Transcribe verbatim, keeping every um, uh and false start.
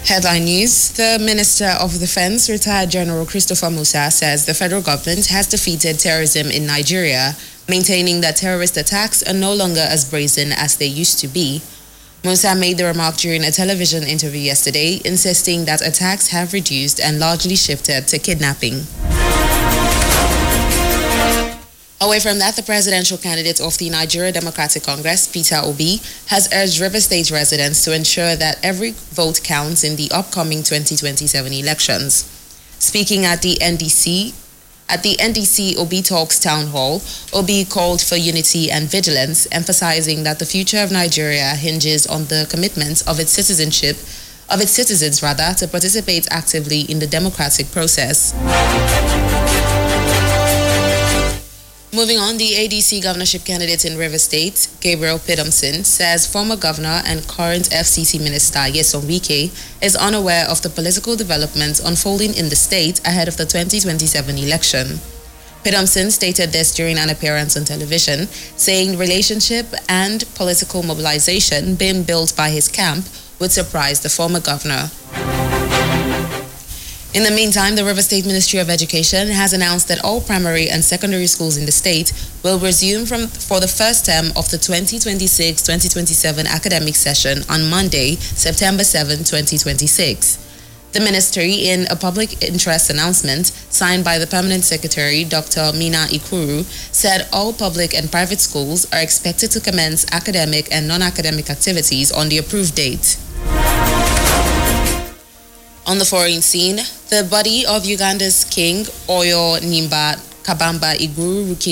Headline news. The Minister of Defense, retired General Christopher Musa, says the federal government has defeated terrorism in Nigeria, maintaining that terrorist attacks are no longer as brazen as they used to be. Musa made the remark during a television interview yesterday, insisting that attacks have reduced and largely shifted to kidnapping. Away from that, the presidential candidate of the Nigeria Democratic Congress, Peter Obi, has urged River State residents to ensure that every vote counts in the upcoming twenty twenty-seven elections. Speaking at the N D C, at the N D C Obi Talks Town Hall, Obi called for unity and vigilance, emphasizing that the future of Nigeria hinges on the commitment of its citizenship, of its citizens rather, to participate actively in the democratic process. Moving on, the A D C governorship candidate in River State, Gabriel Pidomson, says former governor and current F C C minister Nyesom Wike is unaware of the political developments unfolding in the state ahead of the twenty twenty-seven election. Pidomson stated this during an appearance on television, saying relationship and political mobilization being built by his camp would surprise the former governor. In the meantime, the River State Ministry of Education has announced that all primary and secondary schools in the state will resume from, for the first term of the twenty twenty-six twenty twenty-seven academic session on Monday, September seventh, twenty twenty-six. The ministry, in a public interest announcement signed by the Permanent Secretary, Doctor Mina Ikuru, said all public and private schools are expected to commence academic and non-academic activities on the approved date. On the foreign scene, the body of Uganda's king, Oyo Nimba Kabamba Iguru